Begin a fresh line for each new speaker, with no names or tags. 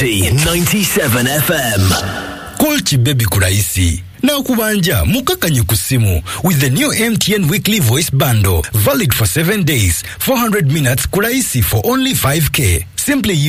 97 FM.
Call Baby Kuraisi. Na kubanja mukakanye kusimu with the new MTN weekly voice bundle, valid for 7 days, 400 minutes kuraisi for only 5k. Simply use